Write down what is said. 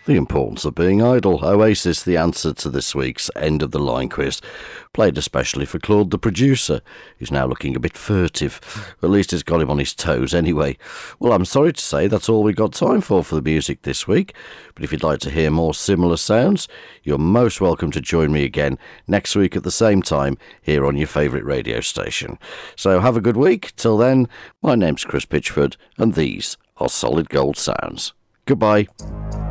The importance of being idle. Oasis, the answer to this week's End of the Line quiz. Played especially for Claude, the producer, who's now looking a bit furtive. At least it's got him on his toes anyway. Well, I'm sorry to say that's all we've got time for the music this week. But if you'd like to hear more similar sounds, you're most welcome to join me again next week at the same time here on your favourite radio station. So have a good week. Till then, my name's Chris Pitchford, and these are Solid Gold Sounds. Goodbye.